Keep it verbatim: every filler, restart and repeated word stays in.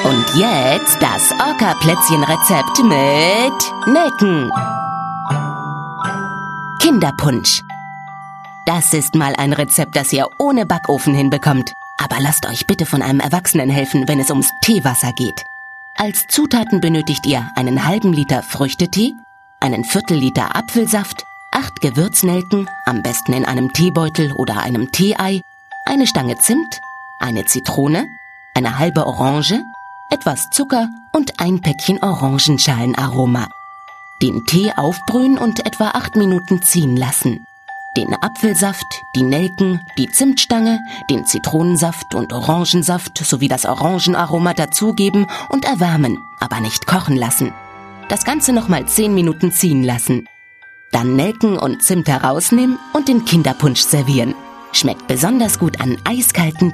Und jetzt das Orca-Plätzchen-Rezept mit Nelken. Kinderpunsch. Das ist mal ein Rezept, das ihr ohne Backofen hinbekommt. Aber lasst euch bitte von einem Erwachsenen helfen, wenn es ums Teewasser geht. Als Zutaten benötigt ihr einen halben Liter Früchtetee, einen Viertel Liter Apfelsaft, acht Gewürznelken, am besten in einem Teebeutel oder einem Teeei, eine Stange Zimt, eine Zitrone, eine halbe Orange, etwas Zucker und ein Päckchen Orangenschalenaroma. Den Tee aufbrühen und etwa acht Minuten ziehen lassen. Den Apfelsaft, die Nelken, die Zimtstange, den Zitronensaft und Orangensaft sowie das Orangenaroma dazugeben und erwärmen, aber nicht kochen lassen. Das Ganze nochmal zehn Minuten ziehen lassen. Dann Nelken und Zimt herausnehmen und den Kinderpunsch servieren. Schmeckt besonders gut an eiskalten